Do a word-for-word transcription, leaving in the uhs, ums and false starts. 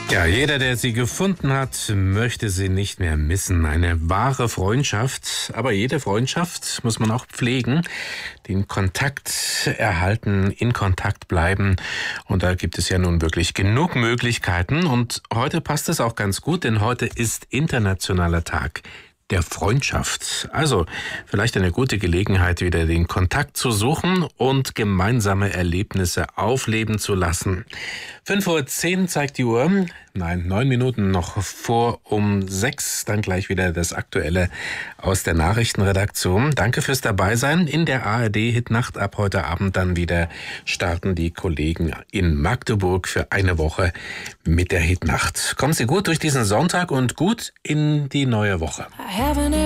Ja, jeder, der sie gefunden hat, möchte sie nicht mehr missen. Eine wahre Freundschaft. Aber jede Freundschaft muss man auch pflegen, den Kontakt erhalten, in Kontakt bleiben. Und da gibt es ja nun wirklich genug Möglichkeiten. Und heute passt es auch ganz gut, denn heute ist Internationaler Tag der Freundschaft. Also vielleicht eine gute Gelegenheit, wieder den Kontakt zu suchen und gemeinsame Erlebnisse aufleben zu lassen. fünf Uhr zehn zeigt die Uhr. Nein, neun Minuten noch vor um sechs. Dann gleich wieder das Aktuelle aus der Nachrichtenredaktion. Danke fürs Dabeisein. In der A R D-Hitnacht ab heute Abend dann wieder starten die Kollegen in Magdeburg für eine Woche mit der Hitnacht. Kommen Sie gut durch diesen Sonntag und gut in die neue Woche.